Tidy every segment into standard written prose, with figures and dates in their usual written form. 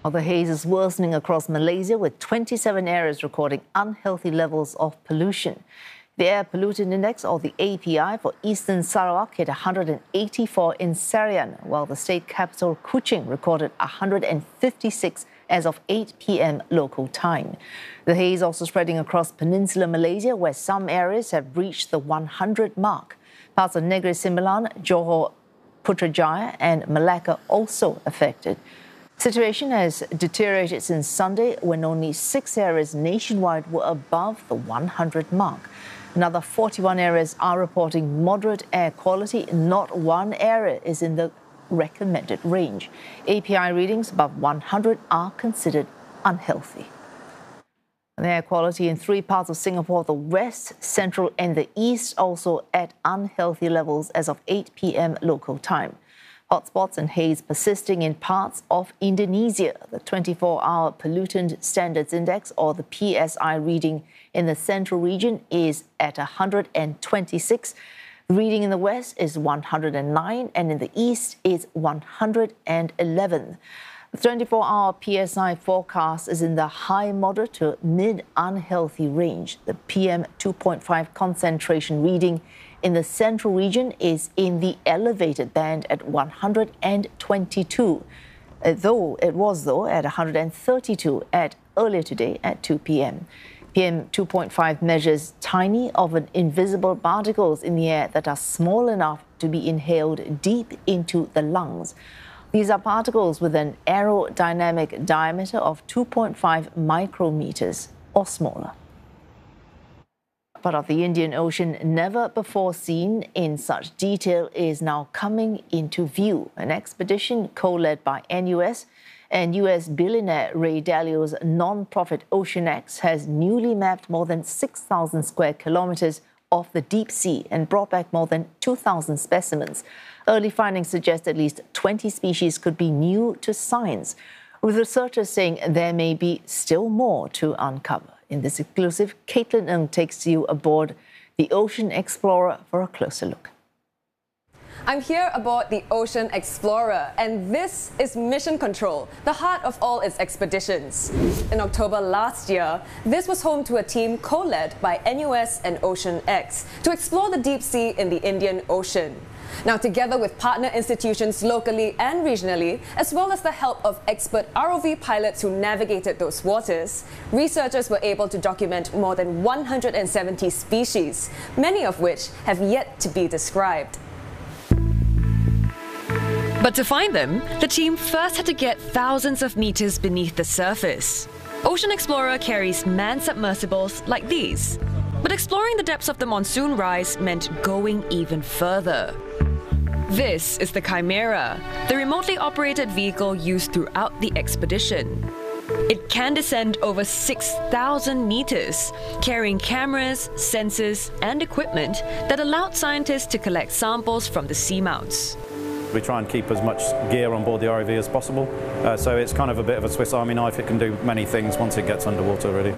Well, the haze is worsening across Malaysia, with 27 areas recording unhealthy levels of pollution. The Air Pollutant Index, or the API, for eastern Sarawak hit 184 in Serian, while the state capital Kuching recorded 156 as of 8 p.m. local time. The haze also spreading across peninsular Malaysia, where some areas have reached the 100 mark. Parts of Negeri Sembilan, Johor, Putrajaya and Malacca also affected. Situation has deteriorated since Sunday, when only 6 areas nationwide were above the 100 mark. Another 41 areas are reporting moderate air quality. Not one area is in the recommended range. API readings above 100 are considered unhealthy. The air quality in 3 parts of Singapore, the west, central and the east, also at unhealthy levels as of 8 p.m. local time. Hotspots and haze persisting in parts of Indonesia. The 24-hour Pollutant Standards Index, or the PSI, reading in the central region is at 126. The reading in the west is 109 and in the east is 111. The 24-hour PSI forecast is in the high moderate to mid-unhealthy range. The PM 2.5 concentration reading in the central region is in the elevated band at 122, though it was at 132 earlier today at 2 p.m. PM 2.5 measures tiny, often invisible particles in the air that are small enough to be inhaled deep into the lungs. These are particles with an aerodynamic diameter of 2.5 micrometers or smaller. Part of the Indian Ocean never before seen in such detail is now coming into view. An expedition co-led by NUS and US billionaire Ray Dalio's non-profit OceanX has newly mapped more than 6,000 square kilometers of the deep sea and brought back more than 2,000 specimens. Early findings suggest at least 20 species could be new to science, with researchers saying there may be still more to uncover. In this exclusive, Caitlin Ng takes you aboard the Ocean Explorer for a closer look. I'm here aboard the Ocean Explorer, and this is Mission Control, the heart of all its expeditions. In October last year, this was home to a team co-led by NUS and OceanX to explore the deep sea in the Indian Ocean. Now, together with partner institutions locally and regionally, as well as the help of expert ROV pilots who navigated those waters, researchers were able to document more than 170 species, many of which have yet to be described. But to find them, the team first had to get thousands of meters beneath the surface. Ocean Explorer carries manned submersibles like these. But exploring the depths of the monsoon rise meant going even further. This is the Chimera, the remotely operated vehicle used throughout the expedition. It can descend over 6,000 meters, carrying cameras, sensors, and equipment that allowed scientists to collect samples from the seamounts. We try and keep as much gear on board the ROV as possible, so it's kind of a bit of a Swiss Army knife. It can do many things once it gets underwater, really.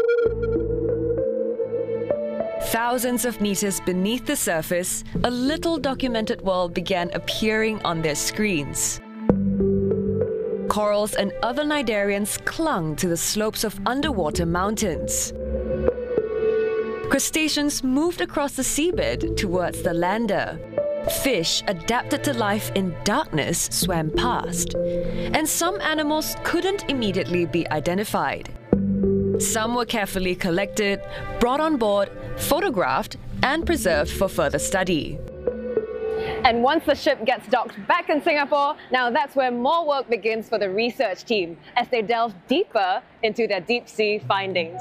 Thousands of meters beneath the surface, a little documented world began appearing on their screens. Corals and other cnidarians clung to the slopes of underwater mountains. Crustaceans moved across the seabed towards the lander. Fish adapted to life in darkness swam past, and some animals couldn't immediately be identified. Some were carefully collected, brought on board, photographed, and preserved for further study. And once the ship gets docked back in Singapore, now that's where more work begins for the research team as they delve deeper into their deep sea findings.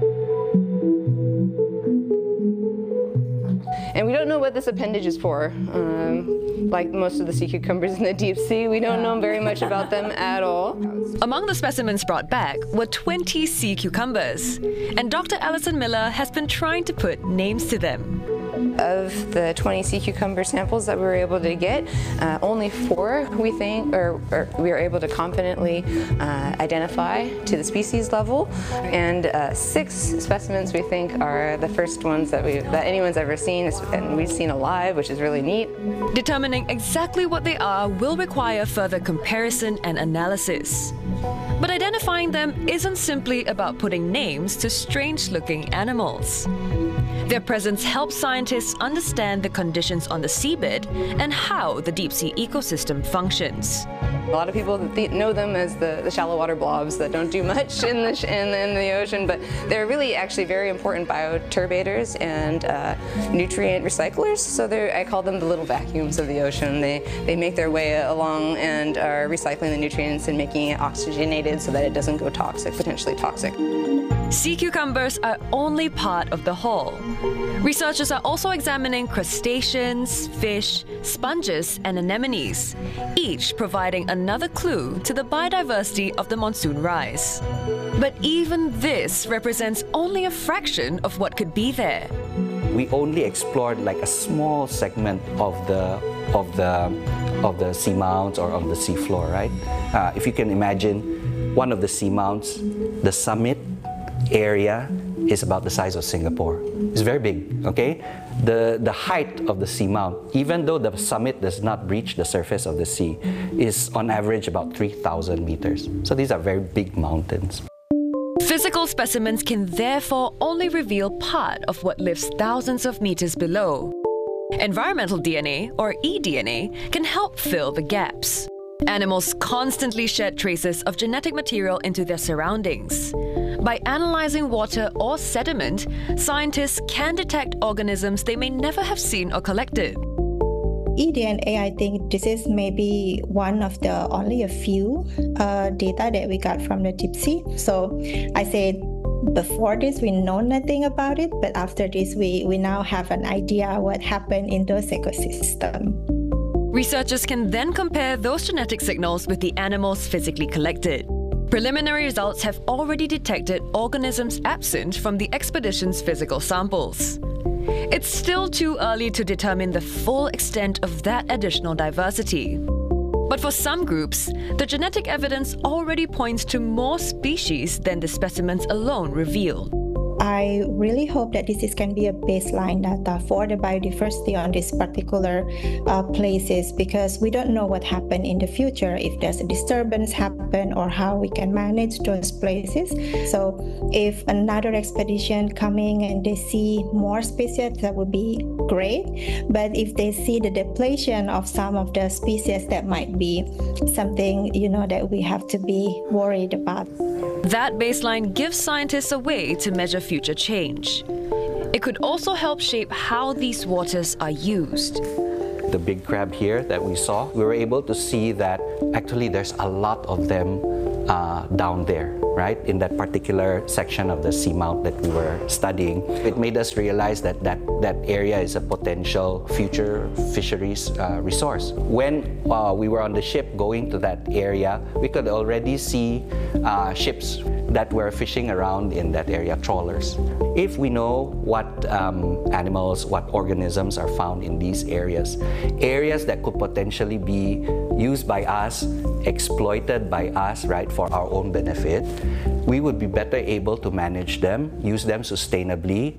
And we don't know what this appendage is for. Like most of the sea cucumbers in the deep sea, we don't know very much about them at all. Among the specimens brought back were 20 sea cucumbers, and Dr. Alison Miller has been trying to put names to them. Of the 20 sea cucumber samples that we were able to get, only 4 we think, or we were able to confidently identify to the species level, and 6 specimens we think are the first ones that anyone's ever seen, and we've seen alive, which is really neat. Determining exactly what they are will require further comparison and analysis. But identifying them isn't simply about putting names to strange-looking animals. Their presence helps scientists understand the conditions on the seabed and how the deep-sea ecosystem functions. A lot of people know them as the shallow water blobs that don't do much in the ocean, but they're really actually very important bioturbators and nutrient recyclers. So I call them the little vacuums of the ocean. They make their way along and are recycling the nutrients and making it oxygenated so that it doesn't go toxic, potentially toxic. Sea cucumbers are only part of the whole. Researchers are also examining crustaceans, fish, sponges, and anemones, each providing another clue to the biodiversity of the monsoon rise. But even this represents only a fraction of what could be there. We only explored like a small segment of the seamounts or of the seafloor, right? If you can imagine, one of the seamounts, the summit area is about the size of Singapore. It's very big, okay? The height of the seamount, even though the summit does not breach the surface of the sea, is on average about 3,000 meters. So these are very big mountains. Physical specimens can therefore only reveal part of what lives thousands of meters below. Environmental DNA, or eDNA, can help fill the gaps. Animals constantly shed traces of genetic material into their surroundings. By analyzing water or sediment, scientists can detect organisms they may never have seen or collected. eDNA, I think this is maybe one of the only a few data that we got from the deep sea. So I say before this, we know nothing about it, but after this, we now have an idea what happened in those ecosystems. Researchers can then compare those genetic signals with the animals physically collected. Preliminary results have already detected organisms absent from the expedition's physical samples. It's still too early to determine the full extent of that additional diversity. But for some groups, the genetic evidence already points to more species than the specimens alone reveal. I really hope that this can be a baseline data for the biodiversity on these particular places, because we don't know what happened in the future, if there's a disturbance happen or how we can manage those places. So if another expedition coming and they see more species, that would be great. But if they see the depletion of some of the species, that might be something, that we have to be worried about. That baseline gives scientists a way to measure future change. It could also help shape how these waters are used. The big crab here that we saw, we were able to see that actually there's a lot of them down there, right? In that particular section of the seamount that we were studying. It made us realize that that area is a potential future fisheries resource. When we were on the ship going to that area, we could already see ships that were fishing around in that area, trawlers. If we know what animals, what organisms are found in these areas that could potentially be used by us, exploited by us, right, for our own benefit, we would be better able to manage them, use them sustainably.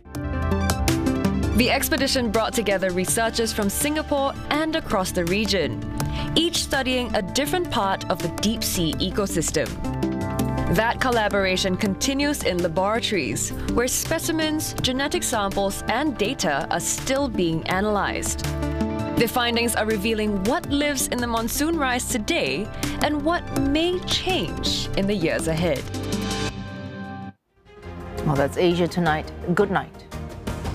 The expedition brought together researchers from Singapore and across the region, each studying a different part of the deep sea ecosystem. That collaboration continues in laboratories, where specimens, genetic samples, and data are still being analyzed. The findings are revealing what lives in the monsoon rise today and what may change in the years ahead. Well, that's Asia Tonight. Good night.